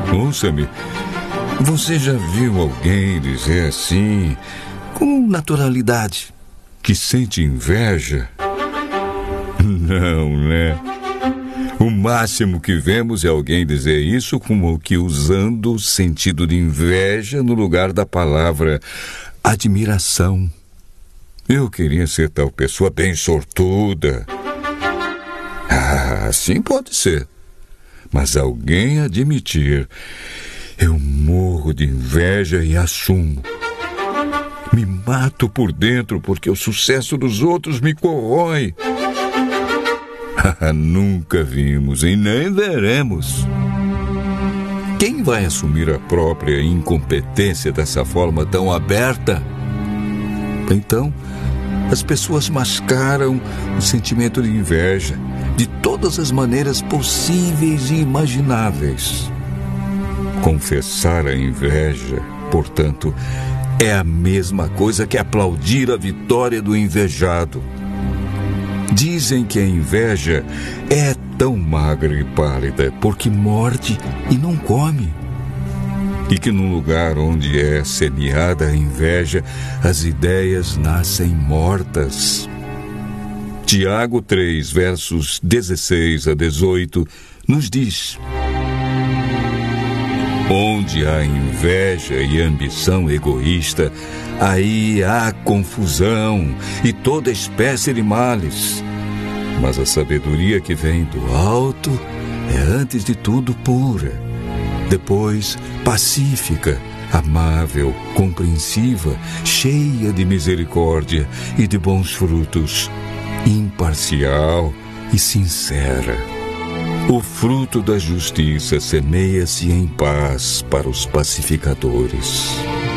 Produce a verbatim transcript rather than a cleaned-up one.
Ouça-me, você já viu alguém dizer assim, com naturalidade, que sente inveja? Não, né? O máximo que vemos é alguém dizer isso como que usando o sentido de inveja no lugar da palavra admiração. Eu queria ser tal pessoa bem sortuda. Ah, sim, pode ser. Mas alguém admitir, eu morro de inveja e assumo. Me mato por dentro porque o sucesso dos outros me corrói. Nunca vimos e nem veremos. Quem vai assumir a própria incompetência dessa forma tão aberta? Então, as pessoas mascaram o sentimento de inveja de todas as maneiras possíveis e imagináveis. Confessar a inveja, portanto, é a mesma coisa que aplaudir a vitória do invejado. Dizem que a inveja é tão magra e pálida porque morde e não come. E que no lugar onde é semeada a inveja, as ideias nascem mortas. Tiago três, versos dezesseis a dezoito, nos diz: onde há inveja e ambição egoísta, aí há confusão e toda espécie de males. Mas a sabedoria que vem do alto é antes de tudo pura, depois pacífica, amável, compreensiva, cheia de misericórdia e de bons frutos, imparcial e sincera. O fruto da justiça semeia-se em paz para os pacificadores.